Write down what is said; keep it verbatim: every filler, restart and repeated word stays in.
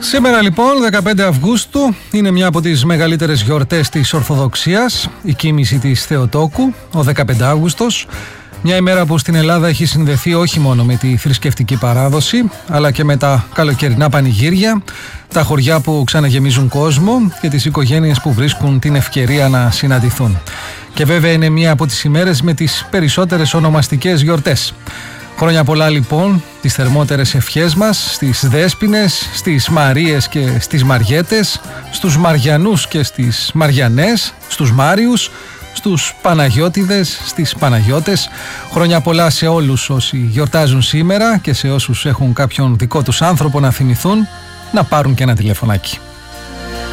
Σήμερα λοιπόν, δεκαπέντε Αυγούστου, είναι μια από τις μεγαλύτερες γιορτές της Ορθοδοξίας, η κοίμηση της Θεοτόκου, ο δεκαπέντε Αυγούστος. Μια ημέρα που στην Ελλάδα έχει συνδεθεί όχι μόνο με τη θρησκευτική παράδοση, αλλά και με τα καλοκαιρινά πανηγύρια, τα χωριά που ξαναγεμίζουν κόσμο και τις οικογένειες που βρίσκουν την ευκαιρία να συναντηθούν. Και βέβαια είναι μια από τις ημέρες με τις περισσότερες ονομαστικές γιορτές. Χρόνια πολλά λοιπόν, τις θερμότερες ευχές μας στις Δέσποινες, στις Μαρίες και στις Μαριέτες, στους Μαριανούς και στις Μαριανές, στους Μάριους, στους Παναγιώτιδες, στις Παναγιώτες. Χρόνια πολλά σε όλους όσοι γιορτάζουν σήμερα και σε όσους έχουν κάποιον δικό τους άνθρωπο να θυμηθούν, να πάρουν και ένα τηλεφωνάκι.